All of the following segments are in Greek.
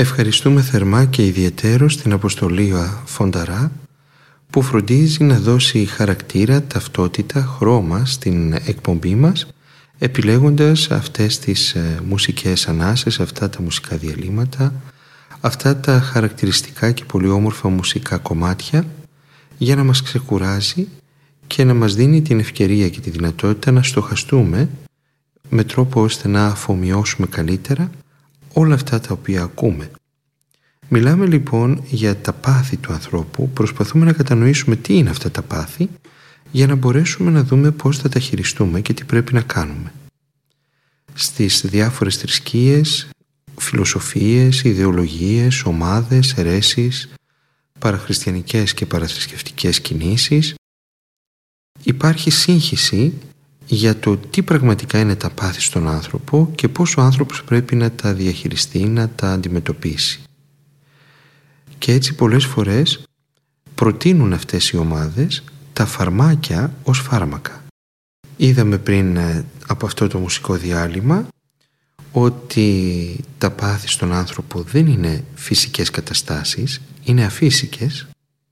Ευχαριστούμε θερμά και ιδιαιτέρως την Αποστολία Φονταρά που φροντίζει να δώσει χαρακτήρα, ταυτότητα, χρώμα στην εκπομπή μας, επιλέγοντας αυτές τις μουσικές ανάσες, αυτά τα μουσικά διαλύματα, αυτά τα χαρακτηριστικά και πολύ όμορφα μουσικά κομμάτια, για να μας ξεκουράζει και να μας δίνει την ευκαιρία και τη δυνατότητα να στοχαστούμε με τρόπο ώστε να αφομοιώσουμε καλύτερα όλα αυτά τα οποία ακούμε. Μιλάμε λοιπόν για τα πάθη του ανθρώπου, προσπαθούμε να κατανοήσουμε τι είναι αυτά τα πάθη για να μπορέσουμε να δούμε πώς θα τα χειριστούμε και τι πρέπει να κάνουμε. Στις διάφορες θρησκείες, φιλοσοφίες, ιδεολογίες, ομάδες, αιρέσεις, παραχριστιανικές και παραθρησκευτικές κινήσεις, υπάρχει σύγχυση για το τι πραγματικά είναι τα πάθη στον άνθρωπο και πώς ο άνθρωπος πρέπει να τα διαχειριστεί, να τα αντιμετωπίσει. Και έτσι πολλές φορές προτείνουν αυτές οι ομάδες τα φαρμάκια ως φάρμακα. Είδαμε πριν από αυτό το μουσικό διάλειμμα ότι τα πάθη στον άνθρωπο δεν είναι φυσικές καταστάσεις, είναι αφύσικες,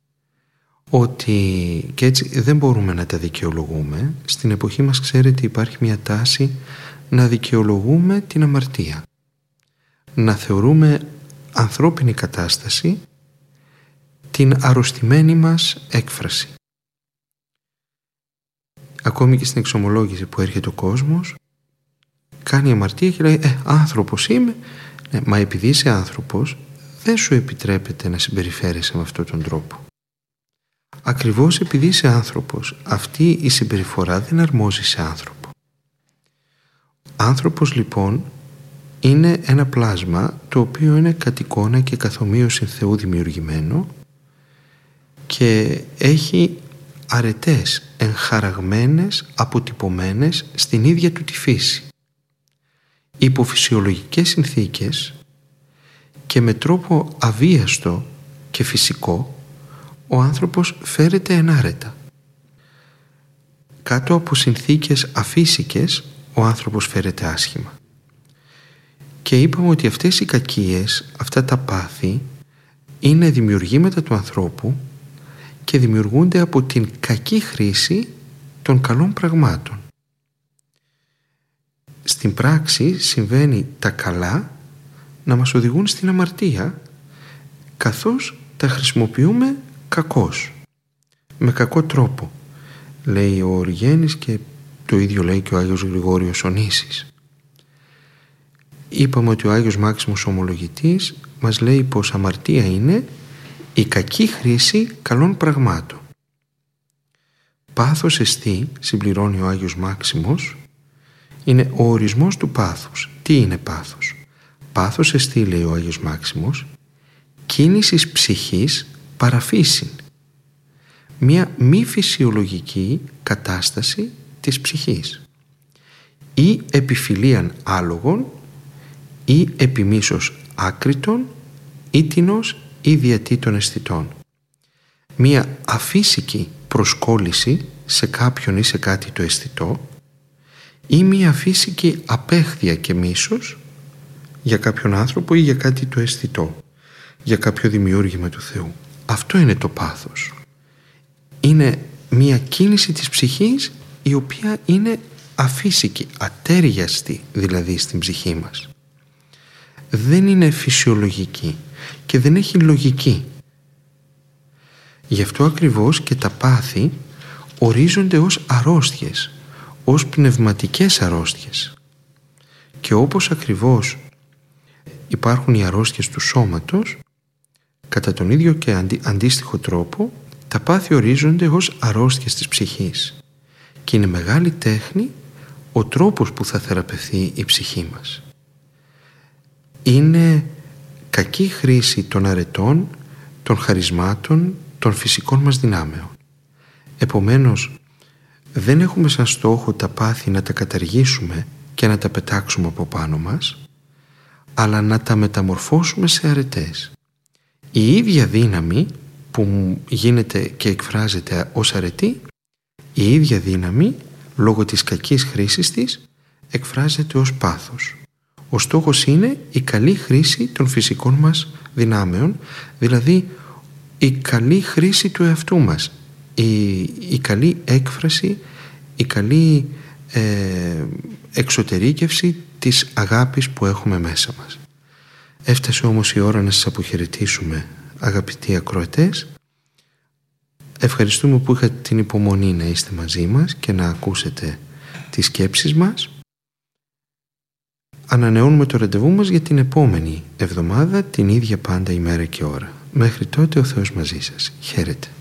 ότι και έτσι δεν μπορούμε να τα δικαιολογούμε. Στην εποχή μας, ξέρετε, υπάρχει μια τάση να δικαιολογούμε την αμαρτία, να θεωρούμε ανθρώπινη κατάσταση την αρρωστημένη μας έκφραση. Ακόμη και στην εξομολόγηση που έρχεται ο κόσμος, κάνει αμαρτία και λέει άνθρωπος είμαι. Ναι, μα επειδή είσαι άνθρωπος δεν σου επιτρέπεται να συμπεριφέρεσαι με αυτόν τον τρόπο. Ακριβώς επειδή είσαι άνθρωπος, αυτή η συμπεριφορά δεν αρμόζει σε άνθρωπο. Άνθρωπος λοιπόν είναι ένα πλάσμα το οποίο είναι κατ' εικόνα και καθ' ομοίωση Θεού δημιουργημένο και έχει αρετές εγχαραγμένες, αποτυπωμένες στην ίδια του τη φύση. Υπό φυσιολογικές συνθήκες και με τρόπο αβίαστο και φυσικό, ο άνθρωπος φέρεται ενάρετα. Κάτω από συνθήκες αφύσικες, ο άνθρωπος φέρεται άσχημα. Και είπαμε ότι αυτές οι κακίες, αυτά τα πάθη, είναι δημιουργήματα του ανθρώπου και δημιουργούνται από την κακή χρήση των καλών πραγμάτων. Στην πράξη συμβαίνει τα καλά να μας οδηγούν στην αμαρτία, καθώς τα χρησιμοποιούμε κακώς, με κακό τρόπο, λέει ο Οριγένης και το ίδιο λέει και ο Άγιος Γρηγόριος ο Νήσης. Είπαμε ότι ο Άγιος Μάξιμος Ομολογητής μας λέει πως αμαρτία είναι η κακή χρήση καλών πραγμάτων. Πάθος εστί, συμπληρώνει ο Άγιος Μάξιμος, είναι ο ορισμός του πάθους. Τι είναι πάθος? Πάθος εστί, λέει ο Άγιος Μάξιμος, κίνησης ψυχής παραφύσιν. Μια μη φυσιολογική κατάσταση της ψυχής. Ή επιφυλίαν άλογων, ή επιμίσος άκριτων, ήτινος ή διατήτων αισθητών. Μια αφύσικη προσκόλληση σε κάποιον ή σε κάτι το αισθητό ή μια αφύσικη απέχθεια και μίσος για κάποιον άνθρωπο ή για κάτι το αισθητό, για κάποιο δημιούργημα του Θεού. Αυτό είναι το πάθος. Είναι μια κίνηση της ψυχής η οποία είναι αφύσικη, ατέριαστη δηλαδή στην ψυχή μας. Δεν είναι φυσιολογική και δεν έχει λογική. Γι' αυτό ακριβώς και τα πάθη ορίζονται ως αρρώστιες, ως πνευματικές αρρώστιες. Και όπως ακριβώς υπάρχουν οι αρρώστιες του σώματος, κατά τον ίδιο και αντίστοιχο τρόπο, τα πάθη ορίζονται ως αρρώστιες της ψυχής. Και είναι μεγάλη τέχνη ο τρόπος που θα θεραπευθεί η ψυχή μας. Είναι κακή χρήση των αρετών, των χαρισμάτων, των φυσικών μας δυνάμεων. Επομένως, δεν έχουμε σαν στόχο τα πάθη να τα καταργήσουμε και να τα πετάξουμε από πάνω μας, αλλά να τα μεταμορφώσουμε σε αρετές. Η ίδια δύναμη που γίνεται και εκφράζεται ως αρετή, η ίδια δύναμη, λόγω της κακής χρήσης της, εκφράζεται ως πάθος. Ο στόχος είναι η καλή χρήση των φυσικών μας δυνάμεων, δηλαδή η καλή χρήση του εαυτού μας, η καλή έκφραση, η καλή εξωτερήκευση της αγάπης που έχουμε μέσα μας. Έφτασε όμως η ώρα να σας αποχαιρετήσουμε, αγαπητοί ακροατές. Ευχαριστούμε που είχατε την υπομονή να είστε μαζί μας και να ακούσετε τις σκέψεις μας. Ανανεώνουμε το ραντεβού μας για την επόμενη εβδομάδα, την ίδια πάντα ημέρα και ώρα. Μέχρι τότε ο Θεός μαζί σας. Χαίρετε.